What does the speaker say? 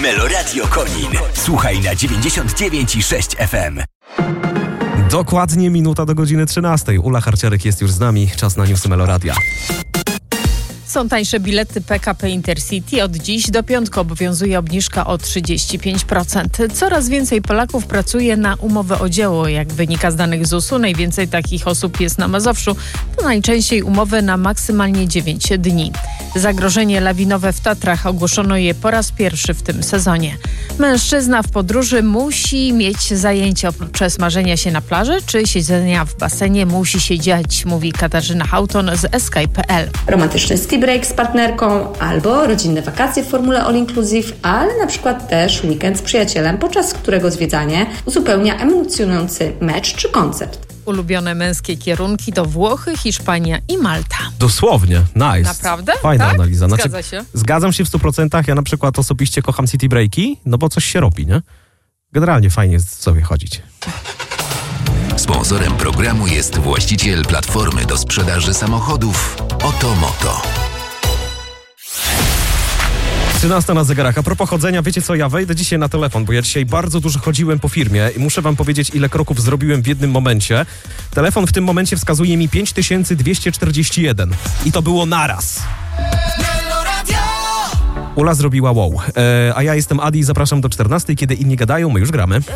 Meloradio Konin. Słuchaj na 99,6 FM. Dokładnie minuta do godziny 13. Ula Harciarek jest już z nami. Czas na newsy Meloradia. Są tańsze bilety PKP Intercity. Od dziś do piątku obowiązuje obniżka o 35%. Coraz więcej Polaków pracuje na umowę o dzieło. Jak wynika z danych ZUS-u, najwięcej takich osób jest na Mazowszu. To najczęściej umowy na maksymalnie 9 dni. Zagrożenie lawinowe w Tatrach, ogłoszono je po raz pierwszy w tym sezonie. Mężczyzna w podróży musi mieć zajęcie. Oprócz smażenia się na plaży czy siedzenia w basenie musi się dziać, mówi Katarzyna Hauton z Escape.pl. Romantyczny ski break z partnerką albo rodzinne wakacje w formule all inclusive, ale na przykład też weekend z przyjacielem, podczas którego zwiedzanie uzupełnia emocjonujący mecz czy koncert. Ulubione męskie kierunki to Włochy, Hiszpania i Malta. Dosłownie, nice. Naprawdę? Fajna tak? analiza. Zgadza się? Zgadzam się w 100%. Ja na przykład osobiście kocham city breaki, no bo coś się robi, nie? Generalnie fajnie jest sobie chodzić. Sponsorem programu jest właściciel platformy do sprzedaży samochodów Otomoto. 13 na zegarach. A propos chodzenia, wiecie co, ja wejdę dzisiaj na telefon, bo ja dzisiaj bardzo dużo chodziłem po firmie i muszę wam powiedzieć, ile kroków zrobiłem w jednym momencie. Telefon w tym momencie wskazuje mi 5241 i to było naraz. Ula zrobiła wow. A ja jestem Adi i zapraszam do 14, kiedy inni gadają, my już gramy.